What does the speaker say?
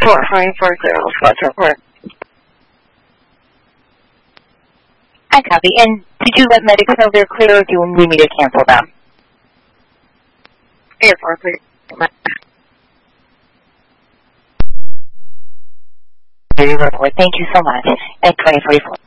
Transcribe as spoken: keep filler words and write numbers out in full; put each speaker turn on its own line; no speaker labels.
four five four zero, Scotts Report.
I copy. And did you let medics know they're clear, or do you need me to cancel them?
Air four, please.
Report. Thank you so much. At twenty forty-four.